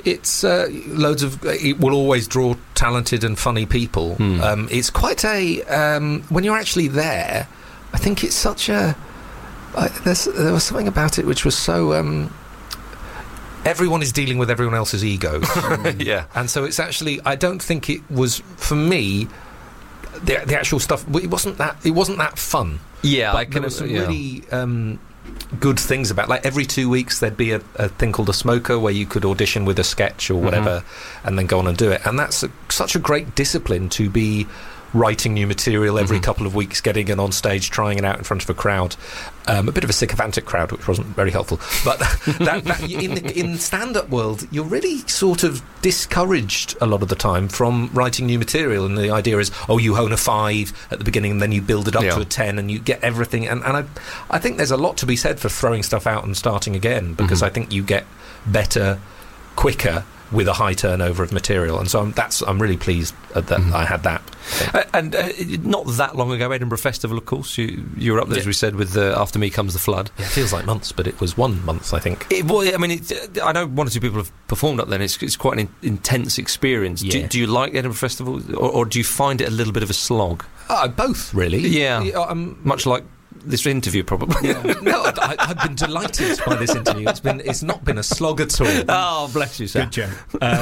it's loads of. It will always draw talented and funny people. It's quite a when you're actually there. I think it's such a. There was something about it which was so. Everyone is dealing with everyone else's egos. Yeah, and so it's actually. I don't think it was for me. The actual stuff. It wasn't that fun. Yeah, but there were some really. Good things about, like, every 2 weeks there'd be a thing called a smoker where you could audition with a sketch or whatever and then go on and do it, and that's such a great discipline to be writing new material every couple of weeks, getting it on stage, trying it out in front of a crowd, a bit of a sycophantic crowd, which wasn't very helpful, but that in stand-up world you're really sort of discouraged a lot of the time from writing new material, and the idea is, you hone a 5 at the beginning and then you build it up to a 10 and you get everything, and I think there's a lot to be said for throwing stuff out and starting again, because I think you get better quicker with a high turnover of material, and so I'm really pleased that I had that. And not that long ago, Edinburgh Festival, of course, you were up there, as we said, with After Me Comes the Flood. Yeah, it feels like months, but it was 1 month, I think. I know one or two people have performed up there, and it's quite an intense experience. Yeah. Do you like the Edinburgh Festival, or do you find it a little bit of a slog? Both, really. Yeah, much like this interview, probably. Yeah. No, I've been delighted by this interview. It's not been a slog at all. Oh, bless you, sir. Good joke.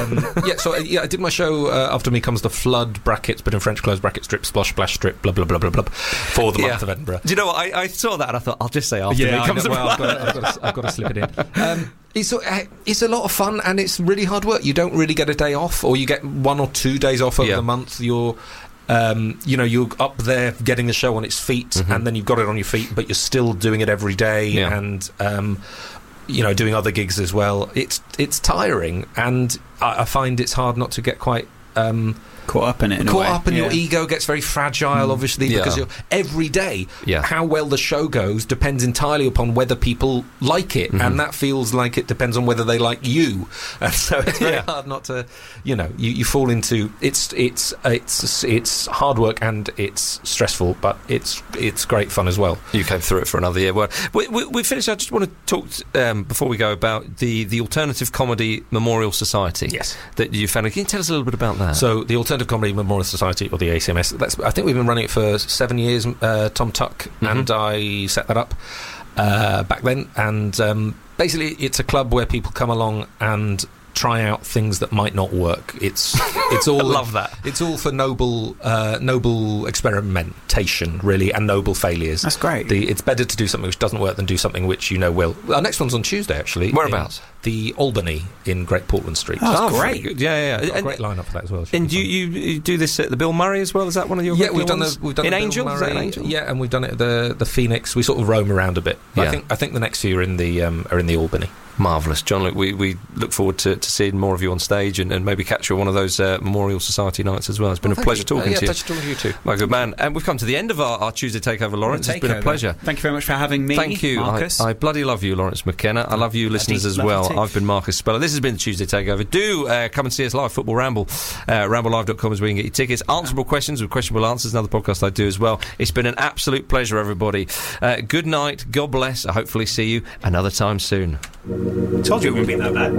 I did my show After Me Comes the Flood, brackets, but in French close brackets, strip, splosh, splash, strip, blah, blah, blah, blah, blah, for the month of Edinburgh. Do you know what? I saw that and I thought, I'll just say After Me Comes the Flood. I've got to slip it in. It's a lot of fun, and it's really hard work. You don't really get a day off, or you get 1 or 2 days off over the month. You're up there getting the show on its feet, and then you've got it on your feet, but you're still doing it every day, and doing other gigs as well. It's tiring, and I find it's hard not to get quite caught up in it. Your ego gets very fragile, obviously, because every day, how well the show goes depends entirely upon whether people like it, and that feels like it depends on whether they like you, and so it's very hard not to, you fall into it's hard work and it's stressful, but it's great fun as well. You came through it for another year. Well, we finished. I just want to talk before we go about the Alternative Comedy Memorial Society. Yes, that you founded. Can you tell us a little bit about that? So the Alternative Comedy Memorial Society, or the ACMS, I think we've been running it for 7 years. Tom Tuck and I set that up back then, and basically it's a club where people come along and try out things that might not work. It's all I love that. It's all for noble experimentation, really, and noble failures. That's great. It's better to do something which doesn't work than do something which will. Our next one's on Tuesday, actually. Whereabouts? The Albany in Great Portland Street. Oh, great. Good. Yeah. Got a great lineup for that as well. And you do this at the Bill Murray as well? Is that one of your we've done in Angel? Is that an Angel? Yeah, and we've done it at the Phoenix. We sort of roam around a bit. I think the next few are in the Albany. Marvellous. John, look, we look forward to seeing more of you on stage and maybe catch you on one of those Memorial Society nights as well. It's been a pleasure talking to you. Pleasure talking to you too. My good man. And we've come to the end of our Tuesday Takeover, Lawrence. It's been a pleasure. Thank you very much for having me. Thank you, Marcus. I bloody love you, Lawrence McKenna. I love you, listeners, as well. I've been Marcus Speller. This has been the Tuesday Takeover. Do come and see us live, Football Ramble. RambleLive.com is where you can get your tickets. Answerable questions with questionable answers, another podcast I do as well. It's been an absolute pleasure, everybody. Good night. God bless. I hopefully see you another time soon. Told you it wouldn't be that bad.